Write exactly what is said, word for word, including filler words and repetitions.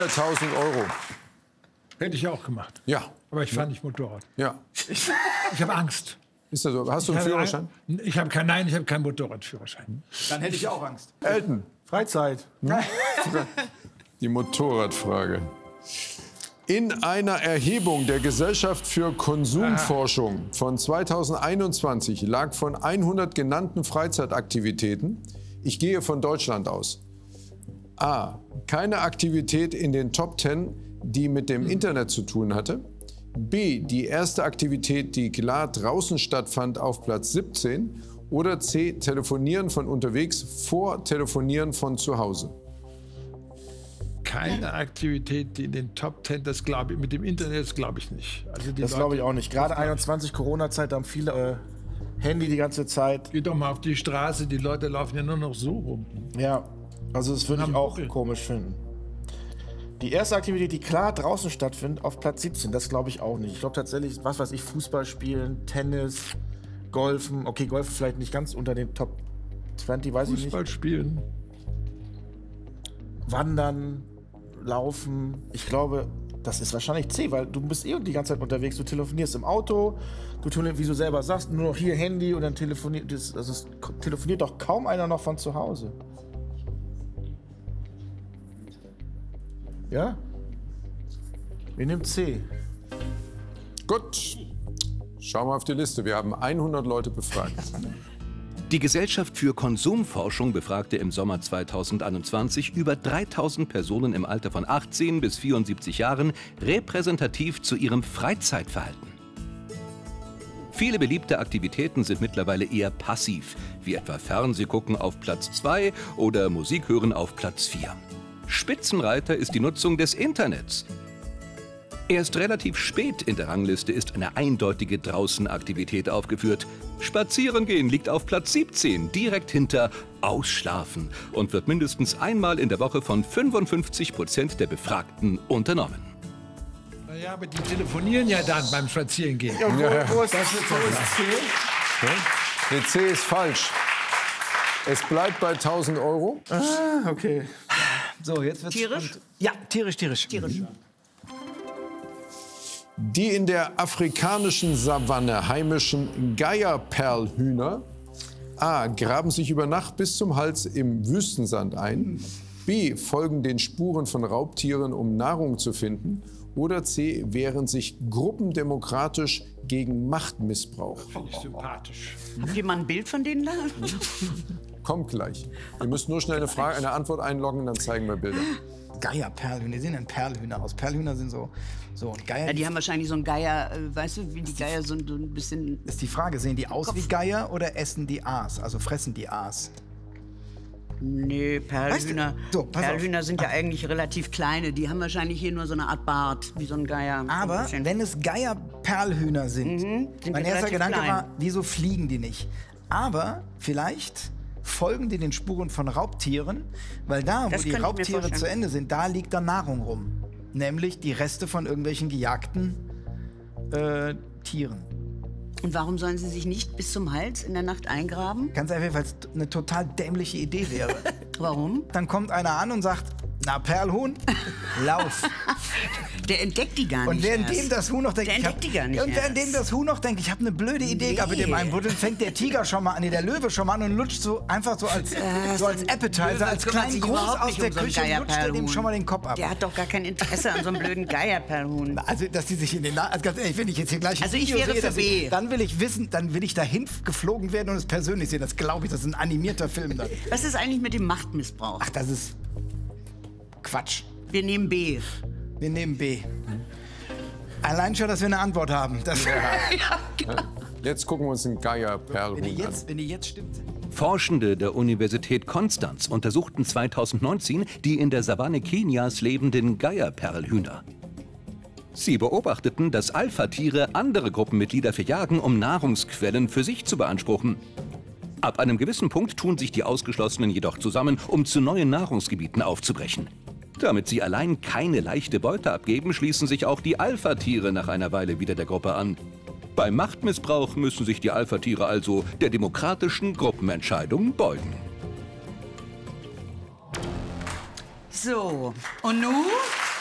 tausend Euro. Hätte ich auch gemacht. Ja. Aber ich fahre nicht Motorrad. Ja. Ich, ich habe Angst. Ist das so? Hast du einen Ich habe Führerschein? ein- Ich habe kein, nein, ich habe keinen Motorradführerschein. Dann hätte ich auch Angst. Elton, Freizeit. die Motorradfrage. In einer Erhebung der Gesellschaft für Konsumforschung von zweitausendeinundzwanzig lag von hundert genannten Freizeitaktivitäten, ich gehe von Deutschland aus, A. Keine Aktivität in den Top zehn, die mit dem Internet zu tun hatte. B. Die erste Aktivität, die klar draußen stattfand, auf Platz siebzehn. Oder C. Telefonieren von unterwegs vor Telefonieren von zu Hause. Keine Aktivität, die in den Top Ten, das glaube ich, mit dem Internet, das glaube ich nicht. Also die Das Leute- glaube ich auch nicht. Gerade einundzwanzig Corona-Zeit, da haben viele äh, Handy die ganze Zeit. Geh doch mal auf die Straße, die Leute laufen ja nur noch so rum. Ja, also das würde ich Haben auch Buckel. komisch finden. Die erste Aktivität, die klar draußen stattfindet, auf Platz siebzehn, das glaube ich auch nicht. Ich glaube tatsächlich, was weiß ich, Fußball spielen, Tennis, Golfen. Okay, Golfen vielleicht nicht ganz unter den Top zwanzig, weiß ich Fußball nicht. spielen. Wandern, laufen. Ich glaube, das ist wahrscheinlich C, weil du bist eh die ganze Zeit unterwegs. Du telefonierst im Auto, du tele- wie du selber sagst, nur noch hier Handy und dann telefoniert. Das, also es ko- telefoniert doch kaum einer noch von zu Hause. Ja? Wir nehmen C. Gut, schauen wir auf die Liste. Wir haben hundert Leute befragt. Die Gesellschaft für Konsumforschung befragte im Sommer zweitausendeinundzwanzig über dreitausend Personen im Alter von achtzehn bis vierundsiebzig Jahren repräsentativ zu ihrem Freizeitverhalten. Viele beliebte Aktivitäten sind mittlerweile eher passiv, wie etwa Fernsehgucken auf Platz zwei oder Musik hören auf Platz vier. Spitzenreiter ist die Nutzung des Internets. Erst relativ spät in der Rangliste ist eine eindeutige Draußenaktivität aufgeführt. Spazierengehen liegt auf Platz siebzehn, direkt hinter Ausschlafen und wird mindestens einmal in der Woche von fünfundfünfzig Prozent der Befragten unternommen. Naja, aber die telefonieren ja dann beim Spazierengehen. Ja, wo, wo ist das jetzt? Wo ist C? Nee, C ist falsch. Es bleibt bei tausend Euro. Ah, okay. So, jetzt wird's Tierisch? spannend. Ja, tierisch, tierisch. Tierisch. Die in der afrikanischen Savanne heimischen Geierperlhühner A. graben sich über Nacht bis zum Hals im Wüstensand ein. B. folgen den Spuren von Raubtieren, um Nahrung zu finden. Oder C. wehren sich gruppendemokratisch gegen Machtmissbrauch. Finde ich sympathisch. Habt ihr mal ein Bild von denen da? Kommt gleich. Ihr müsst nur schnell eine Frage, eine Antwort einloggen, dann zeigen wir Bilder. Geier-Perlhühner, die sehen denn Perlhühner aus. Perlhühner sind so, so und Geier. Ja, die haben wahrscheinlich so einen Geier, äh, weißt du, wie die Geier so, ein- so ein bisschen. ist die Frage, sehen die aus wie Geier oder essen die Aas? Also fressen die Aas? Nee, Perlhühner. Weißt du, so, pass auf. Perlhühner sind ja eigentlich relativ kleine. Die haben wahrscheinlich hier nur so eine Art Bart, wie so ein Geier. Aber Ein bisschen. wenn es Geier-Perlhühner sind, sind mein die erster relativ Gedanke klein. war, wieso fliegen die nicht? Aber vielleicht folgen die den Spuren von Raubtieren, weil da, wo Das die könnte ich mir Raubtiere vorstellen. zu Ende sind, da liegt dann Nahrung rum. Nämlich die Reste von irgendwelchen gejagten äh, Tieren. Und warum sollen sie sich nicht bis zum Hals in der Nacht eingraben? Ganz einfach, weil es eine total dämliche Idee wäre. Warum? Dann kommt einer an und sagt, na Perlhuhn, lauf. Der entdeckt die gar Und nicht. währenddem erst. das Huhn noch denkt, Der ich hab, entdeckt die gar nicht und währenddem erst. das Huhn noch denkt, ich habe eine blöde Idee Nee. gehabt mit dem Einbuddeln, fängt der Tiger schon mal an, nee, der Löwe schon mal an und lutscht so einfach so als, so als Appetizer, Löwe als kümmert kleinen sich Gruß überhaupt aus nicht der um so einen Küche und lutscht er dem Geierperlhuhn. schon mal den Kopf ab. Der hat doch gar kein Interesse an so einem blöden Geierperlhuhn. Also, dass die sich in den Na also ganz ehrlich, wenn ich jetzt hier gleich ein Also ich Video wäre sehe, für dass B. Ich, dann will ich wissen, dann will ich dahin geflogen werden und es persönlich sehen. Das glaube ich, das ist ein animierter Film dann. Was ist eigentlich mit dem Machtmissbrauch? Ach, das ist Quatsch. Wir nehmen B. Wir nehmen B. Allein schon, dass wir eine Antwort haben. Das, Jetzt gucken wir uns den wenn, die Geierperlhuhn an. jetzt, wenn die jetzt stimmt. Forschende der Universität Konstanz untersuchten zweitausendneunzehn die in der Savanne Kenias lebenden Geierperlhühner. Sie beobachteten, dass Alpha-Tiere andere Gruppenmitglieder verjagen, um Nahrungsquellen für sich zu beanspruchen. Ab einem gewissen Punkt tun sich die Ausgeschlossenen jedoch zusammen, um zu neuen Nahrungsgebieten aufzubrechen. Damit sie allein keine leichte Beute abgeben, schließen sich auch die Alpha-Tiere nach einer Weile wieder der Gruppe an. Beim Machtmissbrauch müssen sich die Alpha-Tiere also der demokratischen Gruppenentscheidung beugen. So, und nun?